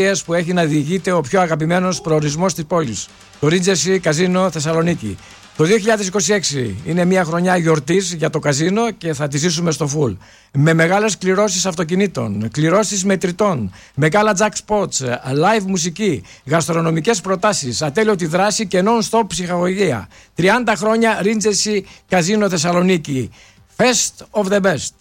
που έχει να διηγείται ο πιο αγαπημένος προορισμός της πόλης, το Regency Casino Θεσσαλονίκη. Το 2026 είναι μια χρονιά γιορτής για το καζίνο και θα τη ζήσουμε στο full. Με μεγάλες κληρώσεις αυτοκινήτων, κληρώσεις μετρητών, μεγάλα jackpots, live μουσική, γαστρονομικές προτάσεις, ατέλειωτη δράση και non-stop ψυχαγωγία. 30 χρόνια Regency Casino Θεσσαλονίκη. Best of the best.